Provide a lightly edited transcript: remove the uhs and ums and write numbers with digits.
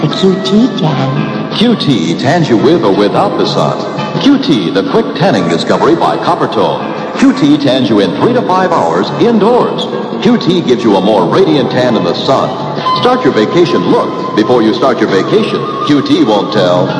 The QT tan. QT tans you with or without the sun. QT, the quick tanning discovery by Coppertone. QT tans you in 3 to 5 hours indoors. QT gives you a more radiant tan in the sun. Start your vacation look before you start your vacation. QT won't tell.